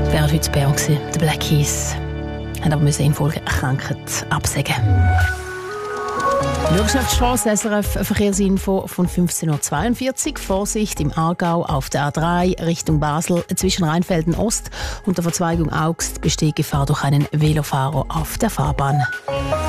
Wäre heute Bern gewesen, der Black Keys. Haben aber müssen infolge Krankheit absagen. Schaust du auf die Straße, SRF Verkehrsinfo von 15.42 Uhr. Vorsicht im Aargau auf der A3 Richtung Basel zwischen Rheinfelden Ost und der Verzweigung Augst besteht Gefahr durch einen Velofahrer auf der Fahrbahn.